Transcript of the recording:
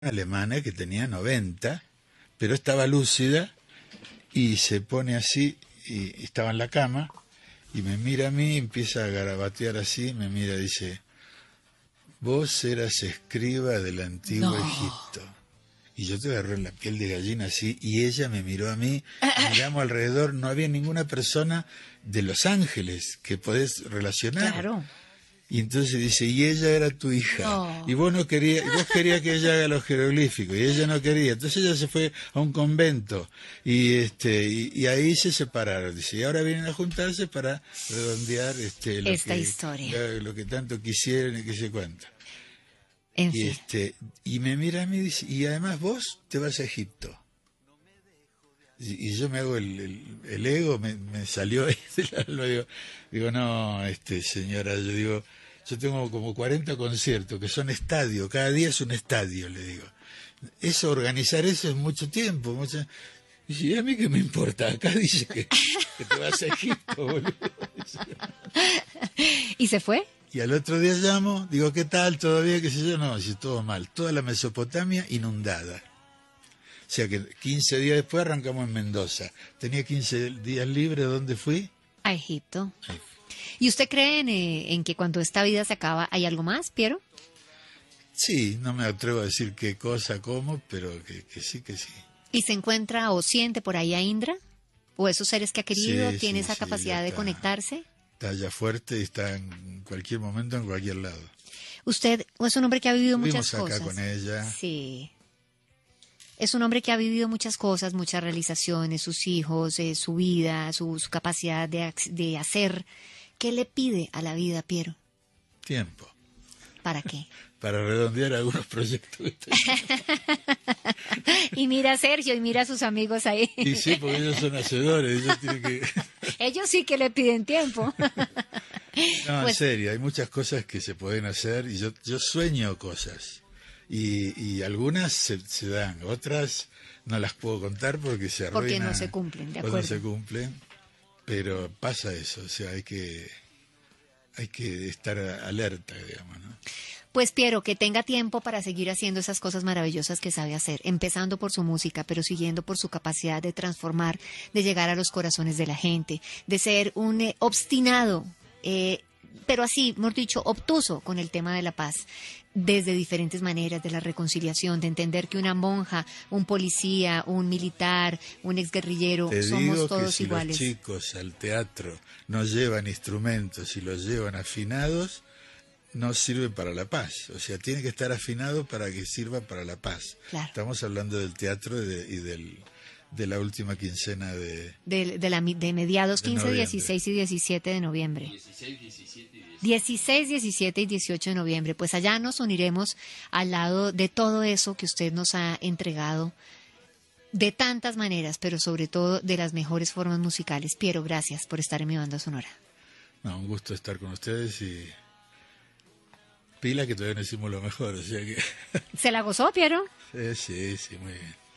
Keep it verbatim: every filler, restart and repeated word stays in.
alemana que tenía noventa, pero estaba lúcida y se pone así, y estaba en la cama, y me mira a mí, empieza a garabatear así, me mira y dice, vos eras escriba del antiguo No. Egipto. Y yo te agarré en la piel de gallina así, y ella me miró a mí, miramos alrededor, no había ninguna persona de Los Ángeles que podés relacionar. Claro. Y entonces dice, y ella era tu hija, No. y vos no querías, y vos querías que ella haga los jeroglíficos, y ella no quería, entonces ella se fue a un convento, y este, y, y ahí se separaron, dice, y ahora vienen a juntarse para redondear este lo Esta que, historia. Lo, lo que tanto quisieron y que se cuenta. En Y fin. este, y me mira a mí y dice, y además vos te vas a Egipto. Y, y yo me hago el, el, el ego, me, me salió ahí del alma, digo, digo, no, este señora, yo digo, yo tengo como cuarenta conciertos que son estadios, cada día es un estadio, le digo. Eso, organizar eso es mucho tiempo. Mucho... Y dice, ¿y a mí qué me importa? Acá dice que, que te vas a Egipto, boludo. ¿Y se fue? Y al otro día llamo, digo, ¿qué tal? ¿Todavía? ¿Qué sé yo? No, dice, todo mal. Toda la Mesopotamia inundada. O sea que quince días después arrancamos en Mendoza. Tenía quince días libres, ¿dónde fui? A Egipto. Ahí. ¿Y usted cree en, eh, en que cuando esta vida se acaba hay algo más, Piero? Sí, no me atrevo a decir qué cosa, cómo, pero que, que sí, que sí. ¿Y se encuentra o siente por ahí a Indra? ¿O esos seres que ha querido? Sí, ¿Tiene sí, esa sí, capacidad ella de está, conectarse? está ya fuerte y está en cualquier momento, en cualquier lado. Usted es un hombre que ha vivido muchas Estuvimos acá cosas. con ella. Sí. Es un hombre que ha vivido muchas cosas, muchas realizaciones, sus hijos, eh, su vida, su, su capacidad de, ac- de hacer. ¿Qué le pide a la vida, Piero? Tiempo. ¿Para qué? Para redondear algunos proyectos que estoy... Y mira a Sergio y mira a sus amigos ahí. Y sí, porque ellos son hacedores, ellos tienen que... Ellos sí que le piden tiempo. No, en Pues, serio, hay muchas cosas que se pueden hacer y yo, yo sueño cosas. Y, y algunas se, se dan, otras no las puedo contar porque se arruinan. porque no se cumplen, de o no acuerdo. se cumplen, pero pasa eso, o sea, hay que, hay que estar alerta, digamos, ¿no? Pues Piero, que tenga tiempo para seguir haciendo esas cosas maravillosas que sabe hacer, empezando por su música, pero siguiendo por su capacidad de transformar, de llegar a los corazones de la gente, de ser un eh, obstinado, eh, pero así, mejor dicho, obtuso con el tema de la paz, desde diferentes maneras, de la reconciliación, de entender que una monja, un policía, un militar, un exguerrillero, Te somos digo todos que si iguales. los chicos al teatro no llevan instrumentos y los llevan afinados, no sirve para la paz. O sea, tiene que estar afinado para que sirva para la paz. Claro. Estamos hablando del teatro y, de, y del, de la última quincena de... De, de, la, de mediados De quince, noviembre. dieciséis y diecisiete de noviembre. dieciséis, diecisiete y dieciocho de noviembre. Pues allá nos uniremos al lado de todo eso que usted nos ha entregado de tantas maneras, pero sobre todo de las mejores formas musicales. Piero, gracias por estar en mi banda sonora. No, un gusto estar con ustedes y pila que todavía no hicimos lo mejor, o sea que... ¿Se la gozó, Piero? sí, sí, sí, muy bien.